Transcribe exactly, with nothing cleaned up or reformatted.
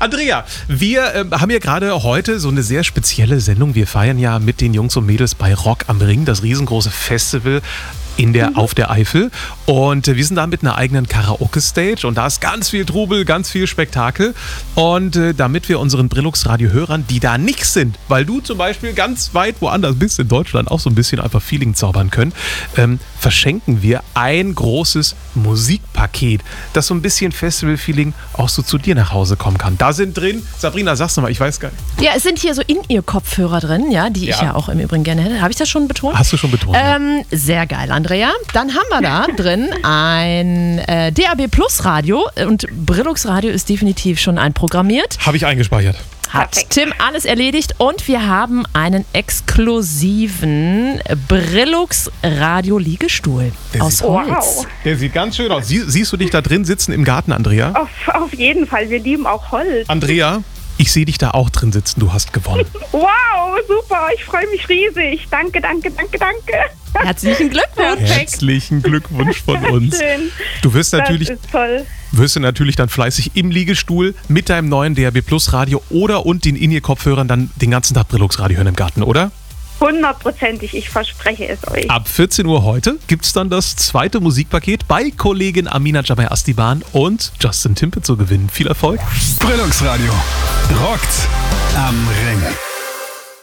Andrea, wir äh, haben ja gerade heute so eine sehr spezielle Sendung. Wir feiern ja mit den Jungs und Mädels bei Rock am Ring, das riesengroße Festival in der, mhm. auf der Eifel. Und äh, wir sind da mit einer eigenen Karaoke-Stage und da ist ganz viel Trubel, ganz viel Spektakel. Und äh, damit wir unseren Brillux-Radio-Hörern, die da nicht sind, weil du zum Beispiel ganz weit woanders bist in Deutschland, auch so ein bisschen einfach Feeling zaubern können, ähm, verschenken wir ein großes Musikpaket, das so ein bisschen Festival-Feeling auch so zu dir nach Hause kommen kann. Da sind drin, Sabrina, sag's nochmal, ich weiß gar nicht. Ja, es sind hier so In-Ear-Kopfhörer drin, ja, die ja. ich ja auch im Übrigen gerne hätte. Habe ich das schon betont? Hast du schon betont. Ähm, ja. Sehr geil, Andrea. Dann haben wir da drin ein äh, D A B Plus Radio und Brillux Radio ist definitiv schon einprogrammiert. Habe ich eingespeichert. Hat Perfekt. Tim alles erledigt und wir haben einen exklusiven Brillux Radio Liegestuhl der aus sieht, Holz. Wow. Der sieht ganz schön aus. Sie, siehst du dich da drin sitzen im Garten, Andrea? Auf, auf jeden Fall, wir lieben auch Holz. Andrea, ich sehe dich da auch drin sitzen, du hast gewonnen. Wow, super, ich freue mich riesig. Danke, danke, danke, danke. Herzlichen Glückwunsch. Herzlichen Glückwunsch von uns. Schön. Du wirst natürlich, das ist toll. wirst du natürlich dann fleißig im Liegestuhl mit deinem neuen D A B Plus Radio oder und den In-Ear-Kopfhörern dann den ganzen Tag Brillux Radio hören im Garten, oder? Hundertprozentig, ich verspreche es euch. Ab vierzehn Uhr heute gibt es dann das zweite Musikpaket bei Kollegin Amina Jamai Astiban und Justin Timpe zu gewinnen. Viel Erfolg. Brillux Radio rockt am Ring.